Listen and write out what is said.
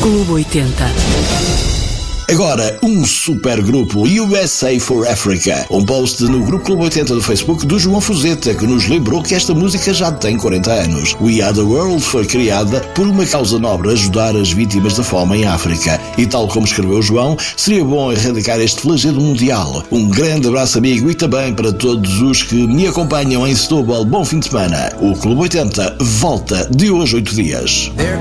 Clube 80. Agora, um supergrupo, USA for Africa. Um post no Grupo Clube 80 do Facebook do João Fuzeta, que nos lembrou que esta música já tem 40 anos. We Are The World foi criada por uma causa nobre, ajudar as vítimas da fome em África. E tal como escreveu o João, seria bom erradicar este flagelo mundial. Um grande abraço, amigo, e também para todos os que me acompanham em Setúbal. Bom fim de semana. O Clube 80 volta de hoje 8 dias. There